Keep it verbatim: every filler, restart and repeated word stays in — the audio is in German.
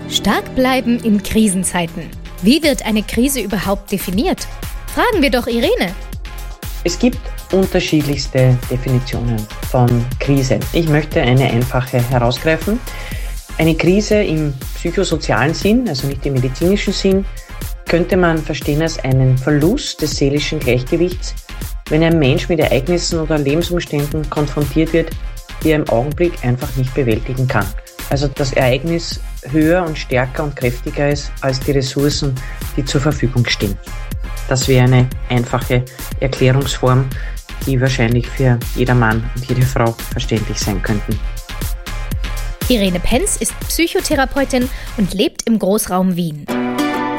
Stark bleiben in Krisenzeiten. Wie wird eine Krise überhaupt definiert? Fragen wir doch Irene. Es gibt unterschiedlichste Definitionen von Krise. Ich möchte eine einfache herausgreifen. Eine Krise im psychosozialen Sinn, also nicht im medizinischen Sinn, könnte man verstehen als einen Verlust des seelischen Gleichgewichts, wenn ein Mensch mit Ereignissen oder Lebensumständen konfrontiert wird, die er im Augenblick einfach nicht bewältigen kann. Also das Ereignis höher und stärker und kräftiger ist als die Ressourcen, die zur Verfügung stehen. Das wäre eine einfache Erklärungsform, die wahrscheinlich für jeder Mann und jede Frau verständlich sein könnten. Irene Penz ist Psychotherapeutin und lebt im Großraum Wien.